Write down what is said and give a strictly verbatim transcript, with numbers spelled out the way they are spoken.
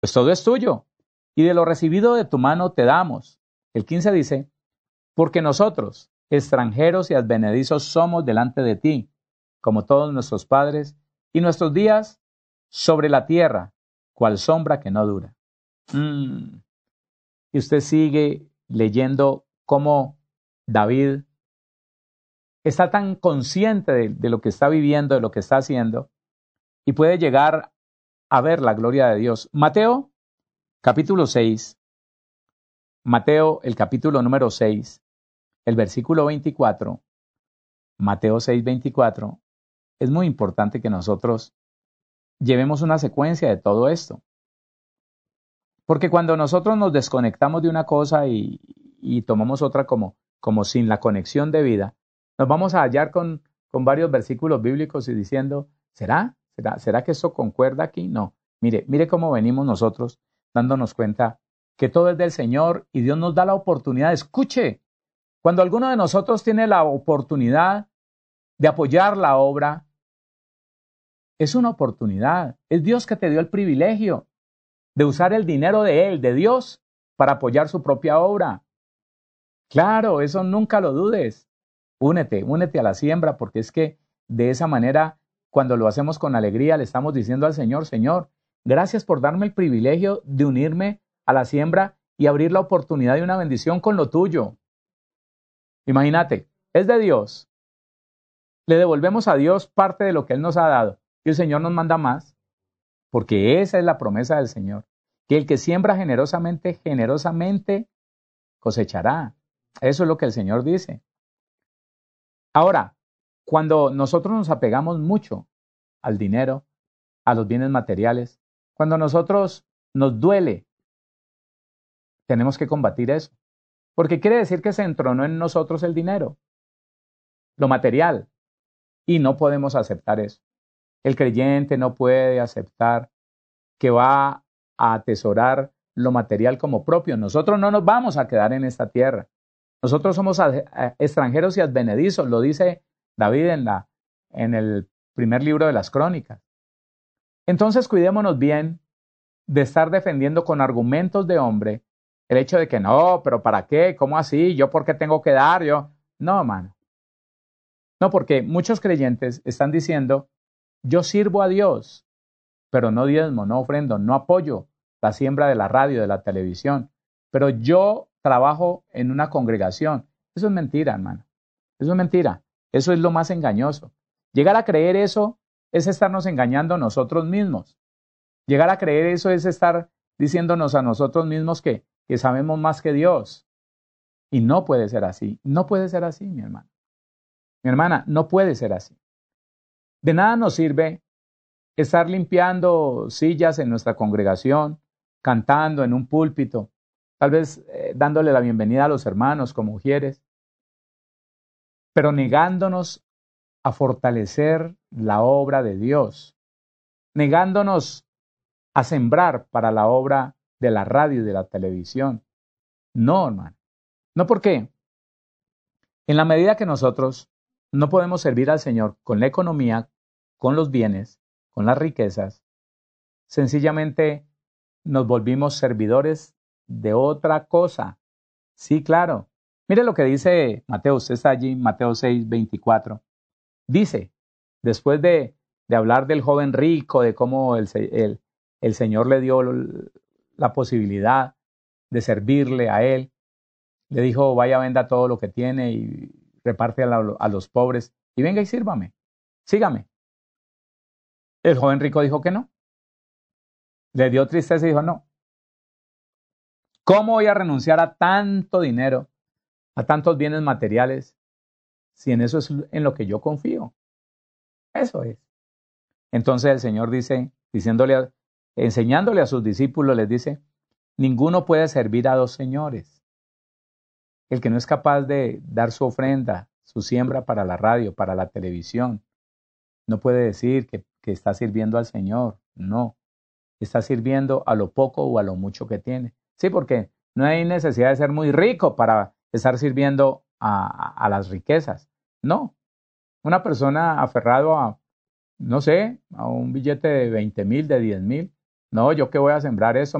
pues todo es tuyo, y de lo recibido de tu mano te damos. El quince dice, porque nosotros, extranjeros y advenedizos, somos delante de ti, como todos nuestros padres, y nuestros días sobre la tierra, cual sombra que no dura. Mm. Y usted sigue leyendo cómo David está tan consciente de, de lo que está viviendo, de lo que está haciendo, y puede llegar a ver la gloria de Dios. Mateo, capítulo seis, Mateo, el capítulo número seis, el versículo veinticuatro, Mateo seis, veinticuatro, es muy importante que nosotros llevemos una secuencia de todo esto. Porque cuando nosotros nos desconectamos de una cosa y, y tomamos otra como, como sin la conexión de vida, nos vamos a hallar con, con varios versículos bíblicos y diciendo, ¿será? ¿Será? ¿Será que eso concuerda aquí? No. Mire, mire cómo venimos nosotros dándonos cuenta que todo es del Señor y Dios nos da la oportunidad. Escuche, cuando alguno de nosotros tiene la oportunidad de apoyar la obra, es una oportunidad. Es Dios que te dio el privilegio de usar el dinero de Él, de Dios, para apoyar su propia obra. Claro, eso nunca lo dudes. Únete, únete a la siembra, porque es que de esa manera, cuando lo hacemos con alegría, le estamos diciendo al Señor, Señor, gracias por darme el privilegio de unirme a la siembra y abrir la oportunidad de una bendición con lo tuyo. Imagínate, es de Dios. Le devolvemos a Dios parte de lo que Él nos ha dado y el Señor nos manda más. Porque esa es la promesa del Señor, que el que siembra generosamente, generosamente cosechará. Eso es lo que el Señor dice. Ahora, cuando nosotros nos apegamos mucho al dinero, a los bienes materiales, cuando nosotros nos duele, tenemos que combatir eso. Porque quiere decir que se entronó en nosotros el dinero, lo material, y no podemos aceptar eso. El creyente no puede aceptar que va a atesorar lo material como propio. Nosotros no nos vamos a quedar en esta tierra. Nosotros somos extranjeros y advenedizos, lo dice David en, la, en el primer libro de las Crónicas. Entonces cuidémonos bien de estar defendiendo con argumentos de hombre el hecho de que no, pero ¿para qué? ¿Cómo así? ¿Yo por qué tengo que dar? Yo, no, mano. No, porque muchos creyentes están diciendo, yo sirvo a Dios, pero no diezmo, no ofrendo, no apoyo la siembra de la radio, de la televisión, pero yo trabajo en una congregación. Eso es mentira, hermano. Eso es mentira. Eso es lo más engañoso. Llegar a creer eso es estarnos engañando nosotros mismos. Llegar a creer eso es estar diciéndonos a nosotros mismos que, que sabemos más que Dios. Y no puede ser así. No puede ser así, mi hermano. Mi hermana, no puede ser así. De nada nos sirve estar limpiando sillas en nuestra congregación, cantando en un púlpito, tal vez eh, dándole la bienvenida a los hermanos como ujieres, pero negándonos a fortalecer la obra de Dios, negándonos a sembrar para la obra de la radio y de la televisión. No, hermano. No, porque en la medida que nosotros no podemos servir al Señor con la economía, con los bienes, con las riquezas, sencillamente nos volvimos servidores de otra cosa. Sí, claro. Mire lo que dice Mateo, usted está allí, Mateo seis, veinticuatro. Dice, después de, de hablar del joven rico, de cómo el, el, el Señor le dio la posibilidad de servirle a él, le dijo, vaya, venda todo lo que tiene y reparte a, la, a los pobres y venga y sírvame, sígame. El joven rico dijo que no. Le dio tristeza y dijo, no. ¿Cómo voy a renunciar a tanto dinero, a tantos bienes materiales, si en eso es en lo que yo confío? Eso es. Entonces el Señor dice, diciéndole, enseñándole a sus discípulos, les dice, ninguno puede servir a dos señores. El que no es capaz de dar su ofrenda, su siembra para la radio, para la televisión, no puede decir que, que está sirviendo al Señor. No, está sirviendo a lo poco o a lo mucho que tiene. Sí, porque no hay necesidad de ser muy rico para estar sirviendo a, a, a las riquezas. No, una persona aferrado a, no sé, a un billete de veinte mil, de diez mil, No, yo qué voy a sembrar eso.